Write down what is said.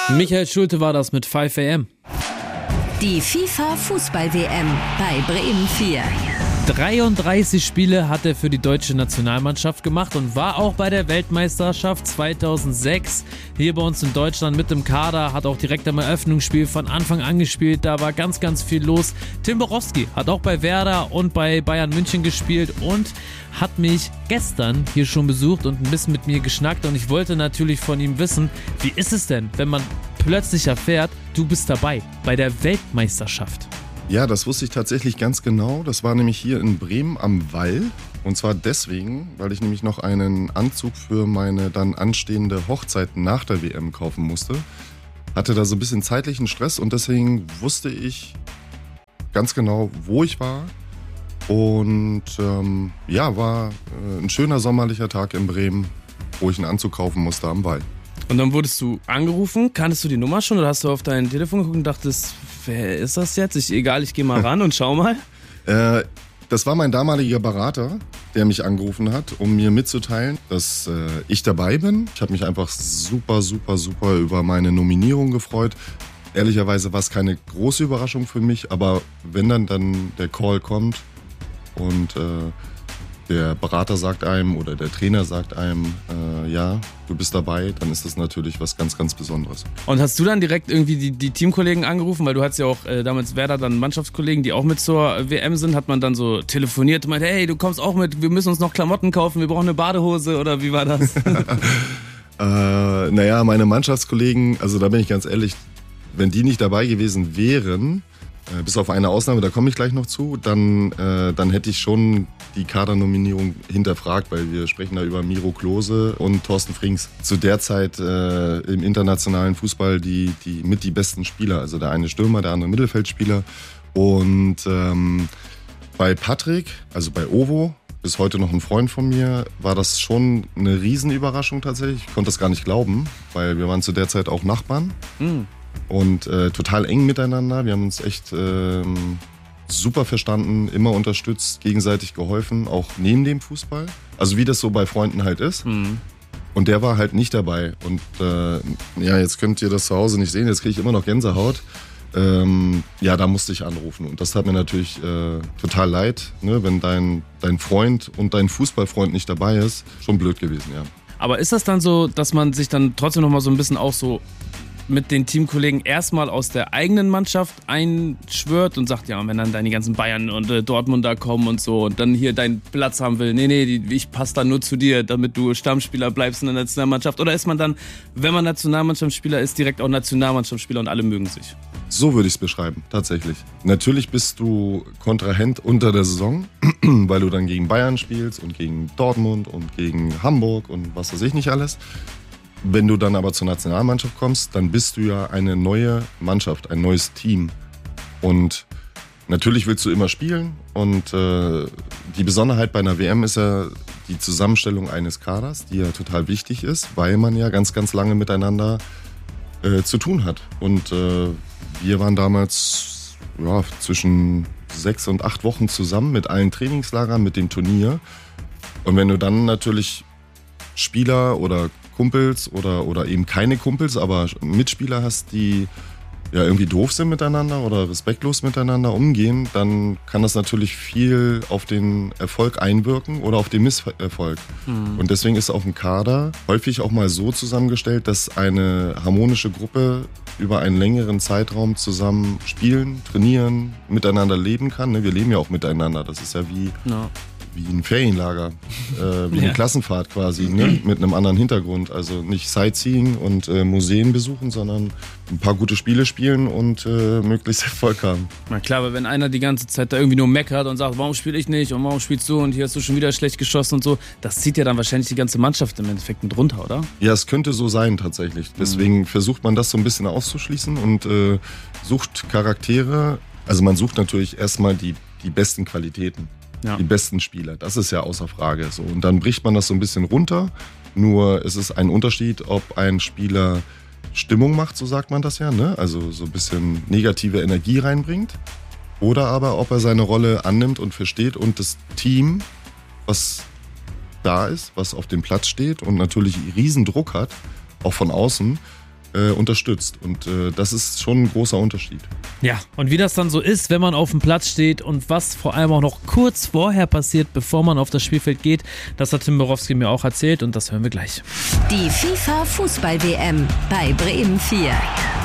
Michael Schulte war das mit 5 AM. Die FIFA-Fußball-WM bei Bremen 4. 33 Spiele hat er für die deutsche Nationalmannschaft gemacht und war auch bei der Weltmeisterschaft 2006 hier bei uns in Deutschland mit dem Kader, hat auch direkt am Eröffnungsspiel von Anfang an gespielt, da war ganz, ganz viel los. Tim Borowski hat auch bei Werder und bei Bayern München gespielt und hat mich gestern hier schon besucht und ein bisschen mit mir geschnackt und ich wollte natürlich von ihm wissen, wie ist es denn, wenn man plötzlich erfährt, du bist dabei bei der Weltmeisterschaft? Ja, das wusste ich tatsächlich ganz genau. Das war nämlich hier in Bremen am Wall. Und zwar deswegen, weil ich nämlich noch einen Anzug für meine dann anstehende Hochzeit nach der WM kaufen musste. Hatte da so ein bisschen zeitlichen Stress und deswegen wusste ich ganz genau, wo ich war. Und war ein schöner sommerlicher Tag in Bremen, wo ich einen Anzug kaufen musste am Wall. Und dann wurdest du angerufen, kanntest du die Nummer schon oder hast du auf dein Telefon geguckt und dachtest, wer ist das jetzt? Ich gehe mal ran und schau mal. Das war mein damaliger Berater, der mich angerufen hat, um mir mitzuteilen, dass ich dabei bin. Ich habe mich einfach super über meine Nominierung gefreut. Ehrlicherweise war es keine große Überraschung für mich, aber wenn dann der Call kommt und der Berater sagt einem oder der Trainer sagt einem, ja, du bist dabei, dann ist das natürlich was ganz, ganz Besonderes. Und hast du dann direkt irgendwie die Teamkollegen angerufen, weil du hattest ja auch damals Werder dann Mannschaftskollegen, die auch mit zur WM sind, hat man dann so telefoniert und meint, hey, du kommst auch mit, wir müssen uns noch Klamotten kaufen, wir brauchen eine Badehose oder wie war das? Meine Mannschaftskollegen, also da bin ich ganz ehrlich, wenn die nicht dabei gewesen wären, bis auf eine Ausnahme, da komme ich gleich noch zu, dann hätte ich schon die Kadernominierung hinterfragt, weil wir sprechen da über Miro Klose und Thorsten Frings. Zu der Zeit im internationalen Fußball die besten Spieler, also der eine Stürmer, der andere Mittelfeldspieler. Und bei Patrick, also bei Ovo, bis heute noch ein Freund von mir, war das schon eine Riesenüberraschung tatsächlich. Ich konnte das gar nicht glauben, weil wir waren zu der Zeit auch Nachbarn. Und total eng miteinander. Wir haben uns echt super verstanden, immer unterstützt, gegenseitig geholfen, auch neben dem Fußball. Also wie das so bei Freunden halt ist. Und der war halt nicht dabei. Und jetzt könnt ihr das zu Hause nicht sehen, jetzt kriege ich immer noch Gänsehaut. Da musste ich anrufen. Und das tat mir natürlich total leid, ne? Wenn dein Freund und dein Fußballfreund nicht dabei ist. Schon blöd gewesen, ja. Aber ist das dann so, dass man sich dann trotzdem nochmal so ein bisschen auch so mit den Teamkollegen erstmal aus der eigenen Mannschaft einschwört und sagt, ja, wenn dann deine ganzen Bayern und Dortmunder kommen und so und dann hier deinen Platz haben will, ich passe dann nur zu dir, damit du Stammspieler bleibst in der Nationalmannschaft? Oder ist man dann, wenn man Nationalmannschaftsspieler ist, direkt auch Nationalmannschaftsspieler und alle mögen sich? So würde ich es beschreiben, tatsächlich. Natürlich bist du Kontrahent unter der Saison, weil du dann gegen Bayern spielst und gegen Dortmund und gegen Hamburg und was weiß ich nicht alles. Wenn du dann aber zur Nationalmannschaft kommst, dann bist du ja eine neue Mannschaft, ein neues Team. Und natürlich willst du immer spielen. Und die Besonderheit bei einer WM ist ja die Zusammenstellung eines Kaders, die ja total wichtig ist, weil man ja ganz, ganz lange miteinander zu tun hat. Und wir waren damals zwischen 6 und 8 Wochen zusammen mit allen Trainingslagern, mit dem Turnier. Und wenn du dann natürlich Spieler oder Kumpels oder eben keine Kumpels, aber Mitspieler hast, die ja irgendwie doof sind miteinander oder respektlos miteinander umgehen, dann kann das natürlich viel auf den Erfolg einwirken oder auf den Misserfolg. Und deswegen ist auch ein Kader häufig auch mal so zusammengestellt, dass eine harmonische Gruppe über einen längeren Zeitraum zusammen spielen, trainieren, miteinander leben kann. Wir leben ja auch miteinander, das ist ja wie ein Ferienlager, wie eine Klassenfahrt quasi, ne? Mit einem anderen Hintergrund. Also nicht Sightseeing und Museen besuchen, sondern ein paar gute Spiele spielen und möglichst Erfolg haben. Na klar, aber wenn einer die ganze Zeit da irgendwie nur meckert und sagt, warum spiele ich nicht und warum spielst du und hier hast du schon wieder schlecht geschossen und so, das zieht ja dann wahrscheinlich die ganze Mannschaft im Endeffekt mit runter, oder? Ja, es könnte so sein tatsächlich. Deswegen versucht man das so ein bisschen auszuschließen und sucht Charaktere. Also man sucht natürlich erstmal die besten Qualitäten. Ja. Die besten Spieler, das ist ja außer Frage so. Und dann bricht man das so ein bisschen runter. Nur es ist ein Unterschied, ob ein Spieler Stimmung macht, so sagt man das ja, ne? Also so ein bisschen negative Energie reinbringt. Oder aber, ob er seine Rolle annimmt und versteht und das Team, was da ist, was auf dem Platz steht und natürlich riesen Druck hat, auch von außen, unterstützt. Und das ist schon ein großer Unterschied. Ja, und wie das dann so ist, wenn man auf dem Platz steht und was vor allem auch noch kurz vorher passiert, bevor man auf das Spielfeld geht, das hat Tim Borowski mir auch erzählt und das hören wir gleich. Die FIFA Fußball-WM bei Bremen 4.